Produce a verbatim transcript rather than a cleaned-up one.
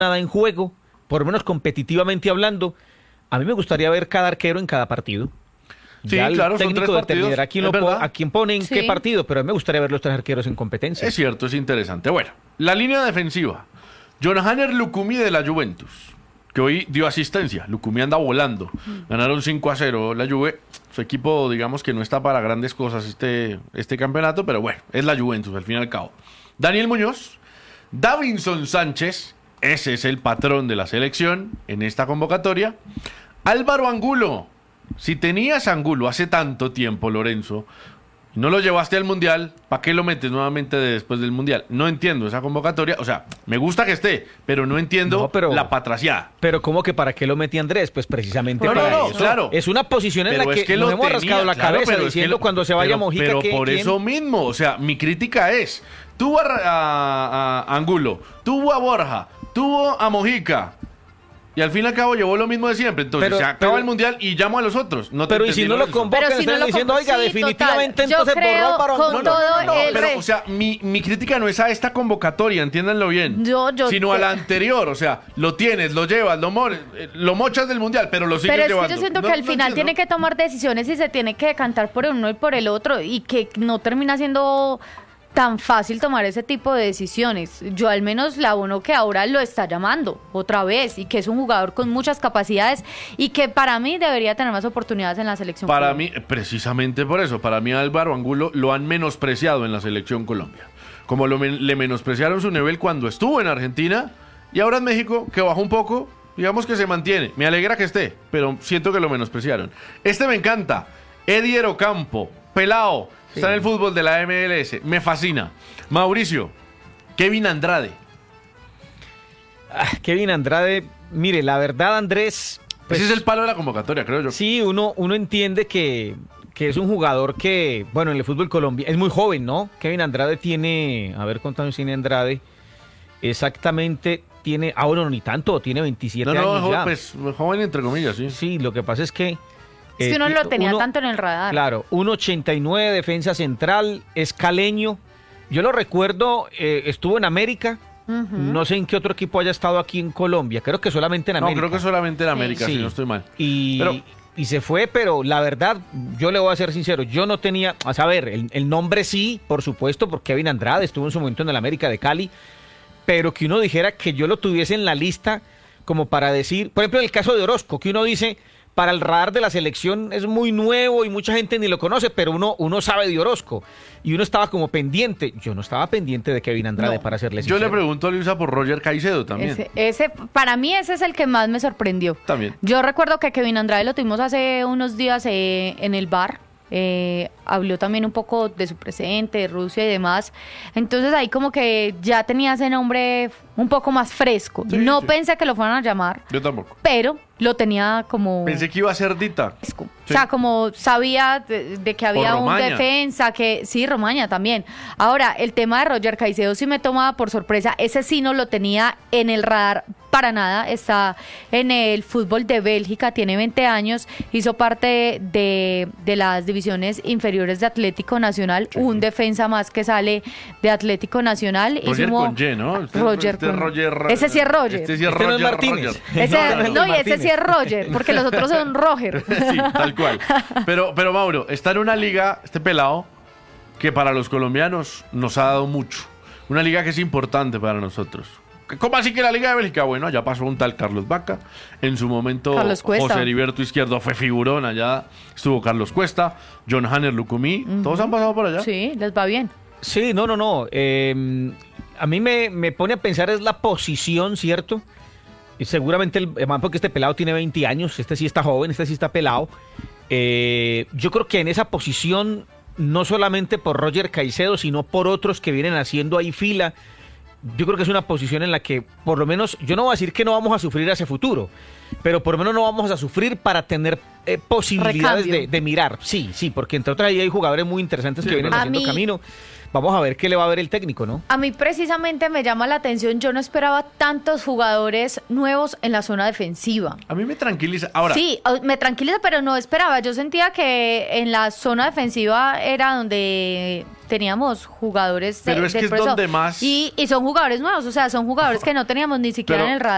nada en juego, por lo menos competitivamente hablando, a mí me gustaría ver cada arquero en cada partido. Sí, ya el claro, son técnico tres partidos, determinará a quién, es lo po- verdad. a quién pone en Sí. qué partido, pero a mí me gustaría ver los tres arqueros en competencia. Es cierto, es interesante. Bueno, la línea defensiva. Johanner Lucumí de la Juventus, que hoy dio asistencia. Lucumí anda volando. Ganaron cinco a cero la Juve. Su equipo, digamos que no está para grandes cosas este, este campeonato, pero bueno, es la Juventus al fin y al cabo. Daniel Muñoz, Davinson Sánchez, ese es el patrón de la selección en esta convocatoria. Álvaro Angulo. Si tenías a Angulo hace tanto tiempo, Lorenzo, y no lo llevaste al Mundial, ¿para qué lo metes nuevamente de después del Mundial? No entiendo esa convocatoria. O sea, me gusta que esté, pero no entiendo No, pero- la patraciada. Pero ¿cómo que para qué lo metí Andrés? Pues precisamente No, no, para no, eso. claro. Es una posición en Pero la que, es que nos lo hemos tenía, rascado la claro, cabeza pero es que diciendo lo- cuando se vaya pero- Mojica Pero que por quién- eso mismo, o sea, mi crítica es, tuvo a, a- a Angulo, tuvo a Borja, tuvo a Mojica, y al fin y al cabo llevó lo mismo de siempre. Entonces Pero- se acaba pero- el Mundial y llamo a los otros. No te Pero y entendí, si no lo Lorenzo. convocan, Pero si están no lo diciendo, convo- oiga, sí, definitivamente total. Yo entonces creo borró para... con No, no, todo no, no, el Pero, re- o sea, mi, mi crítica no es a esta convocatoria, entiéndanlo bien. Yo- yo- sino a la anterior. O sea, lo tienes, lo llevas, lo, mo- eh, lo mochas del Mundial, pero lo sigues Pero es llevando. que yo siento No- que al no final entiendo. tiene que tomar decisiones y se tiene que decantar por uno y por el otro y que no termina siendo tan fácil tomar ese tipo de decisiones. Yo al menos la uno que ahora lo está llamando otra vez y que es un jugador con muchas capacidades y que para mí debería tener más oportunidades en la selección. Para Colombia. mí, precisamente por eso, para mí a Álvaro Angulo lo han menospreciado en la selección Colombia. Como lo men- le menospreciaron su nivel cuando estuvo en Argentina y ahora en México, que bajó un poco, digamos que se mantiene. Me alegra que esté, pero siento que lo menospreciaron. Este me encanta, Edier Ocampo, pelao, está en el fútbol de la M L S, me fascina. Mauricio, Kevin Andrade. Ah, Kevin Andrade, mire, la verdad, Andrés... pues, Ese es el palo de la convocatoria, creo yo. Sí, uno, uno entiende que, que es un jugador que, bueno, en el fútbol colombiano es muy joven, ¿no? Kevin Andrade tiene, a ver cuántos años tiene Andrade, exactamente tiene, ah, bueno, ni tanto, tiene veintisiete No, no, años jo- ya. pues joven entre comillas, sí. Sí, lo que pasa es que... Es que eh, uno lo tenía uno- tanto en el radar. Claro, uno ochenta y nueve, defensa central, es caleño. Yo lo recuerdo, eh, estuvo en América, Ujú. no sé en qué otro equipo haya estado aquí en Colombia, creo que solamente en No, América. creo que solamente en América, Sí. si no estoy mal. Y, Pero- y se fue, pero la verdad, yo le voy a ser sincero, yo no tenía, a saber, el, el nombre sí, por supuesto, porque Kevin Andrade estuvo en su momento en el América de Cali, pero que uno dijera que yo lo tuviese en la lista como para decir, por ejemplo, en el caso de Orozco, que uno dice, para el radar de la selección es muy nuevo y mucha gente ni lo conoce, pero uno, uno sabe de Orozco y uno estaba como pendiente. Yo no estaba pendiente de Kevin Andrade, No. para serle Yo sincero. le pregunto a Luisa por Roger Caicedo también. Ese, ese, para mí ese es el que más me sorprendió. También. Yo recuerdo que Kevin Andrade lo tuvimos hace unos días eh, en el bar. Eh, habló también un poco de su presente, de Rusia y demás. Entonces ahí como que ya tenía ese nombre un poco más fresco. Sí, no sí. pensé que lo fueran a llamar, Yo tampoco. pero lo tenía como... Pensé que iba a ser Dita. fresco. Sí. O sea, como sabía de, de que había un Romaña. defensa, que sí, Romaña también. Ahora, el tema de Roger Caicedo sí me tomaba por sorpresa. Ese sí no lo tenía en el radar para nada. Está en el fútbol de Bélgica, tiene veinte años, hizo parte de, de las divisiones inferiores de Atlético Nacional, Sí. un defensa más que sale de Atlético Nacional. y Roger sumó- con Y, ¿no? Este- Roger este con- Roger- Ese sí es Roger. Este sí es Este no es Roger Martínez. Roger. Ese- No, no es no, y ese Martínez. sí es Roger, porque los otros son Roger. Sí, tal cual. Pero, pero Mauro, está en una liga, este pelado, que para los colombianos nos ha dado mucho. Una liga que es importante para nosotros. ¿Cómo así que la Liga de Bélgica? Bueno, allá pasó un tal Carlos Vaca. En su momento, Carlos Cuesta. José Heriberto Izquierdo fue figurón. Allá estuvo Carlos Cuesta, John Hanner Lucumí. Todos han pasado por allá. Sí, les va bien. Sí, no, no, no. eh, a mí me, me pone a pensar es la posición, ¿cierto? Y seguramente, el, además porque este pelado tiene veinte años, este sí está joven, este sí está pelado. Eh, yo creo que en esa posición, no solamente por Roger Caicedo, sino por otros que vienen haciendo ahí fila, yo creo que es una posición en la que, por lo menos, yo no voy a decir que no vamos a sufrir hacia futuro, pero por lo menos no vamos a sufrir para tener eh, posibilidades Recambio. de, de mirar. Sí, sí, porque entre otras ahí hay jugadores muy interesantes Sí, que vienen a haciendo mí- camino. Vamos a ver qué le va a ver el técnico, ¿no? A mí precisamente me llama la atención, yo no esperaba tantos jugadores nuevos en la zona defensiva. A mí me tranquiliza. Ahora, Sí, o- me tranquiliza, pero no esperaba. Yo sentía que en la zona defensiva era donde teníamos jugadores de- Pero es que del es proceso. donde más- Y, y son jugadores nuevos, o sea, son jugadores que no teníamos ni siquiera Pero- en el radar.